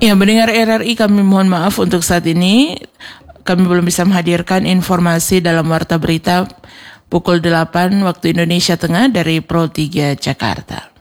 Ya, mendengar RRI, kami mohon maaf untuk saat ini. Kami belum bisa menghadirkan informasi dalam Warta Berita pukul 8 waktu Indonesia Tengah dari Pro 3 Jakarta.